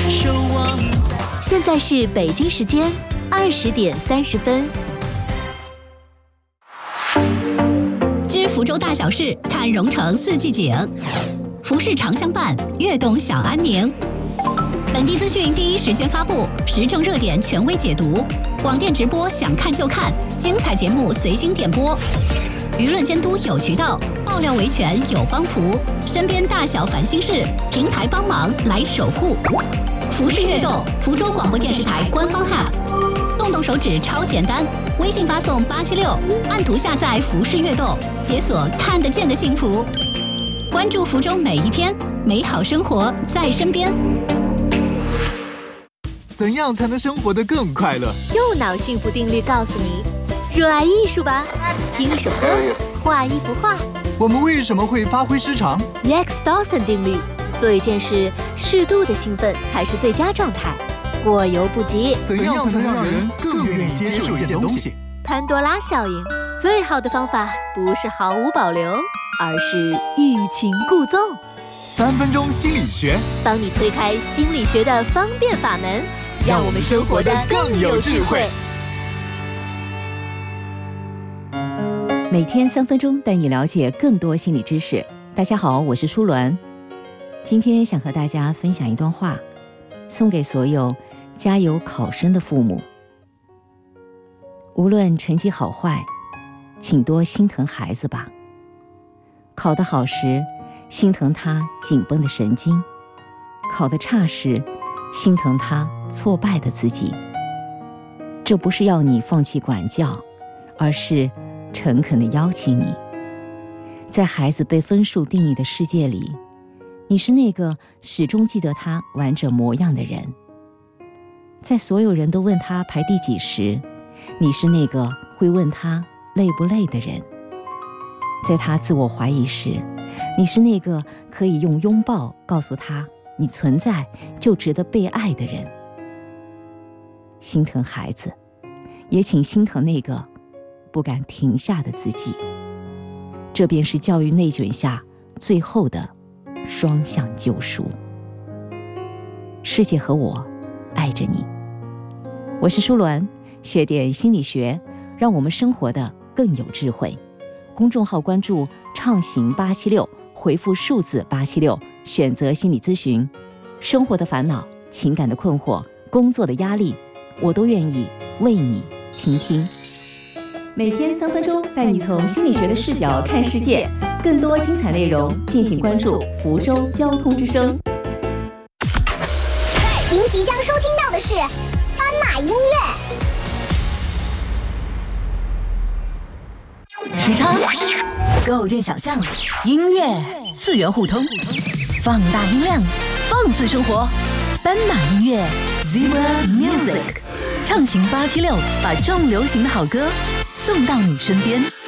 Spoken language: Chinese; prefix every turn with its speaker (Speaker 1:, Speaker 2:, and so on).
Speaker 1: 守望。
Speaker 2: 现在是北京时间20点30分。
Speaker 3: 知福州大小事，看蓉城四季景。服饰常相伴，悦动享安宁。本地资讯第一时间发布，时政热点权威解读。广电直播想看就看，精彩节目随心点播。舆论监督有渠道，爆料维权有帮扶。身边大小烦心事，平台帮忙来守护。服饰悦动，福州广播电视台官方 App， 动动手指超简单，微信发送876，按图下载服饰悦动，解锁看得见的幸福。关注福州每一天，美好生活在身边。
Speaker 4: 怎样才能生活得更快乐？
Speaker 2: 右脑幸福定律告诉你：热爱艺术吧，听一首歌，画一幅画。
Speaker 4: 我们为什么会发挥失常
Speaker 2: Rex Dawson 定律：做一件事，适度的兴奋才是最佳状态，过犹不及。
Speaker 4: 怎样才能让人更愿意接受一件东西？
Speaker 2: 潘多拉效应：最好的方法不是毫无保留，而是欲擒故纵。
Speaker 4: 3分钟心理学，
Speaker 2: 帮你推开心理学的方便法门，让我们生活得更有智慧。
Speaker 5: 每天3分钟，带你了解更多心理知识。大家好，我是舒鸾。今天想和大家分享一段话，送给所有加油考生的父母。无论成绩好坏，请多心疼孩子吧。考得好时，心疼他紧绷的神经；考得差时，心疼他挫败的自己。这不是要你放弃管教，而是诚恳地邀请你，在孩子被分数定义的世界里，你是那个始终记得他完整模样的人。在所有人都问他排第几时，你是那个会问他累不累的人。在他自我怀疑时，你是那个可以用拥抱告诉他你存在就值得被爱的人。心疼孩子，也请心疼那个不敢停下的自己。这便是教育内卷下最后的双向救赎。世界和我爱着你。我是舒鸾，学点心理学，让我们生活的更有智慧。公众号关注畅行876，回复数字876，选择心理咨询。生活的烦恼、情感的困惑、工作的压力，我都愿意为你倾听。每天3分钟，带你从心理学的视角看世界。更多精彩内容，敬请关注福州交通之声。
Speaker 6: 您即将收听到的是斑马音乐。
Speaker 7: 时差构建想象，音乐次元互通，放大音量，放肆生活。斑马音乐 Zebra Music， 畅行876，把重流行的好歌送到你身边。